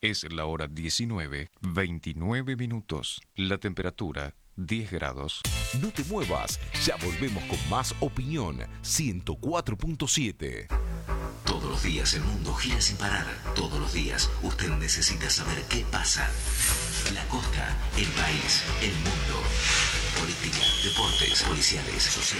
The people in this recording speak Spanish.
Es la hora 19:29. La temperatura 10 grados. No te muevas, ya volvemos con más opinión 104.7. Todos los días el mundo gira sin parar. Todos los días usted necesita saber qué pasa. La costa, el país, el mundo. Política, deportes, policiales, sociales.